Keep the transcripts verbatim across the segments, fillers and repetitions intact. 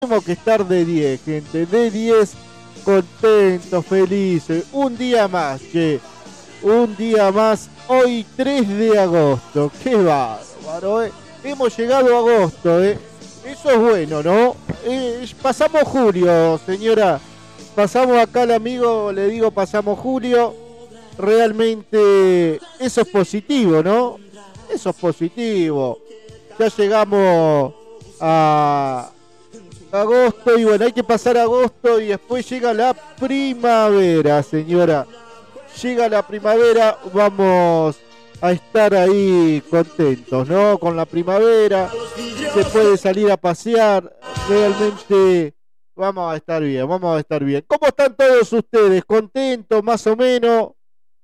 Tenemos que estar de diez, gente, de diez, contentos, felices. Un día más, che. Un día más, hoy tres de agosto. Qué bárbaro, eh. Hemos llegado a agosto, eh. Eso es bueno, ¿no? Eh, pasamos julio, señora. Pasamos acá al amigo, le digo pasamos julio. Realmente eso es positivo, ¿no? Eso es positivo. Ya llegamos a agosto y bueno, hay que pasar agosto y después llega la primavera, señora. Llega la primavera, vamos a estar ahí contentos, ¿no? Con la primavera, se puede salir a pasear, realmente vamos a estar bien, vamos a estar bien. ¿Cómo están todos ustedes? ¿Contentos, más o menos?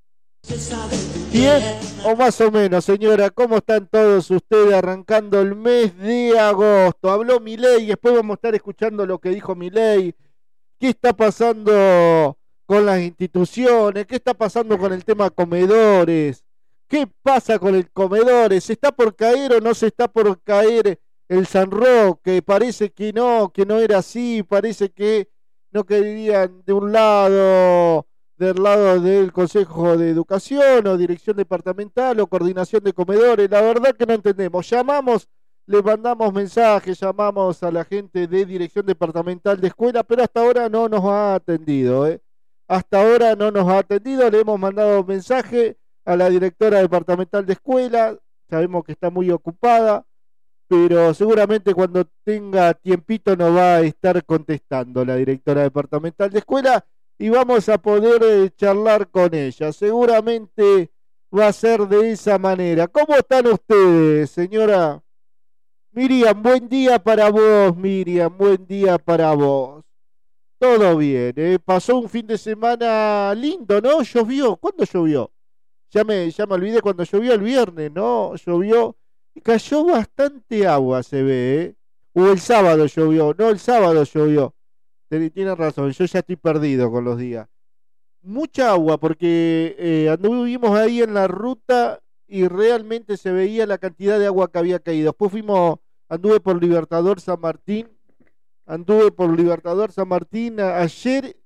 ¿Bien o más o menos, señora? ¿Cómo están todos ustedes arrancando el mes de agosto? Habló Milei, después vamos a estar escuchando lo que dijo Milei. ¿Qué está pasando con las instituciones? ¿Qué está pasando con el tema comedores? ¿Qué pasa con el comedores? ¿Se está por caer o no se está por caer el San Roque? Parece que no, que no era así. Parece que no querían de un lado, del lado del Consejo de Educación o Dirección Departamental o Coordinación de Comedores. La verdad que no entendemos. Llamamos, le mandamos mensajes, llamamos a la gente de Dirección Departamental de Escuela, pero hasta ahora no nos ha atendido, ¿eh? Hasta ahora no nos ha atendido, le hemos mandado mensaje a la directora departamental de escuela, sabemos que está muy ocupada, pero seguramente cuando tenga tiempito nos va a estar contestando la directora departamental de escuela y vamos a poder eh, charlar con ella. Seguramente va a ser de esa manera. ¿Cómo están ustedes, señora? Miriam, buen día para vos, Miriam, buen día para vos. Todo bien, ¿eh? Pasó un fin de semana lindo, ¿no? Llovió. ¿Cuándo llovió? Ya me, ya me olvidé cuando llovió el viernes, ¿no? Llovió y cayó bastante agua, se ve, ¿eh? O el sábado llovió, no, el sábado llovió. Tiene razón, yo ya estoy perdido con los días. Mucha agua, porque eh, anduvimos ahí en la ruta y realmente se veía la cantidad de agua que había caído. Después fuimos, anduve por Libertador San Martín, anduve por Libertador San Martín a, ayer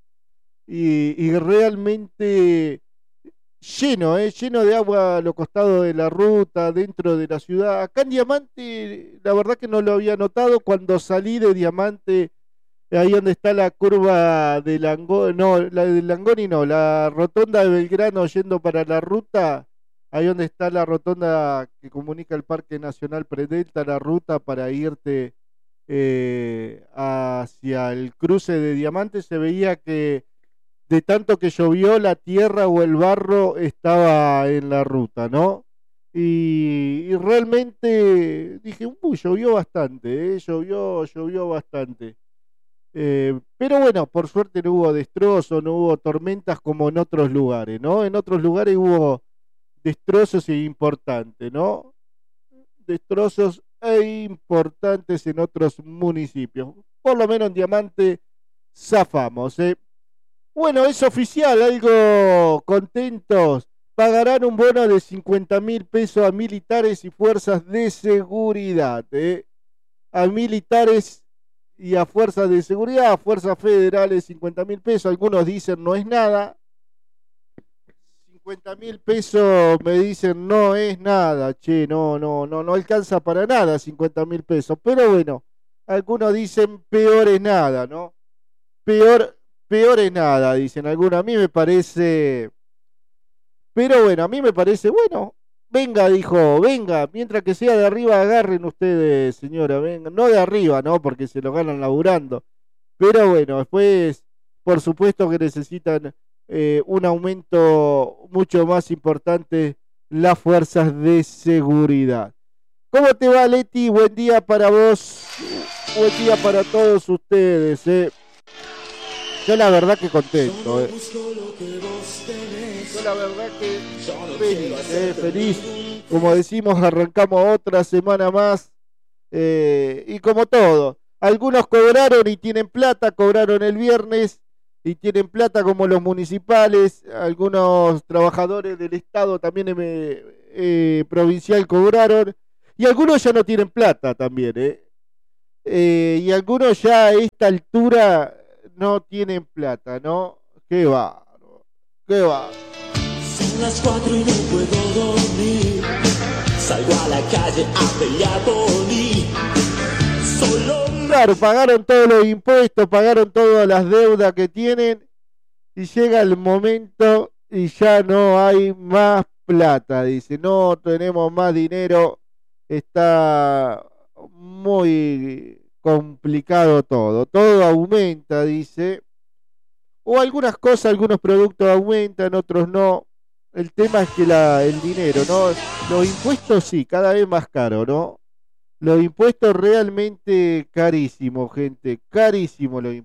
y, y realmente lleno, eh, lleno de agua a los costados de la ruta, dentro de la ciudad. Acá en Diamante, la verdad que no lo había notado cuando salí de Diamante, ahí donde está la curva de Langoni, no, la de Langoni no, la rotonda de Belgrano yendo para la ruta, ahí donde está la rotonda que comunica el Parque Nacional Predelta, la ruta para irte eh, hacia el cruce de Diamante, se veía que de tanto que llovió la tierra o el barro estaba en la ruta, ¿no? Y, y realmente dije, uy, llovió bastante, ¿eh? llovió, llovió bastante. Eh, pero bueno, por suerte no hubo destrozos, no hubo tormentas como en otros lugares, ¿no? En otros lugares hubo destrozos e importantes, ¿no? Destrozos e importantes en otros municipios. Por lo menos en Diamante zafamos, ¿eh? Bueno, es oficial, algo contentos. Pagarán un bono de cincuenta mil pesos a militares y fuerzas de seguridad, ¿eh? A militares y a fuerzas de seguridad, a fuerzas federales, cincuenta mil pesos. Algunos dicen no es nada. cincuenta mil pesos me dicen no es nada, che, no, no, no, no alcanza para nada cincuenta mil pesos. Pero bueno, algunos dicen peor es nada, ¿no? Peor, peor es nada, dicen algunos. A mí me parece, pero bueno, a mí me parece, bueno, venga, dijo, venga, mientras que sea de arriba, agarren ustedes, señora, venga, no de arriba, ¿no? Porque se lo ganan laburando. Pero bueno, después, por supuesto que necesitan eh, un aumento mucho más importante las fuerzas de seguridad. ¿Cómo te va, Leti? Buen día para vos, buen día para todos ustedes, ¿eh? Yo la verdad que contento, eh. Yo la verdad que feliz, eh, feliz. Como decimos, arrancamos otra semana más. Eh, y como todo, algunos cobraron y tienen plata, cobraron el viernes y tienen plata como los municipales. Algunos trabajadores del Estado también eh, eh, provincial cobraron. Y algunos ya no tienen plata también, eh. Eh, y algunos ya a esta altura no tienen plata, ¿no? Qué bárbaro, qué bárbaro. Son las cuatro y no puedo dormir. Salgo a la calle a pelear por mí. Solo Claro, pagaron todos los impuestos, pagaron todas las deudas que tienen y llega el momento y ya no hay más plata, dice, no tenemos más dinero, está muy complicado todo, todo aumenta, dice, o algunas cosas, algunos productos aumentan, otros no, el tema es que la, el dinero, ¿no? Los impuestos sí, cada vez más caro, ¿no? Los impuestos realmente carísimos, gente, carísimos los impuestos.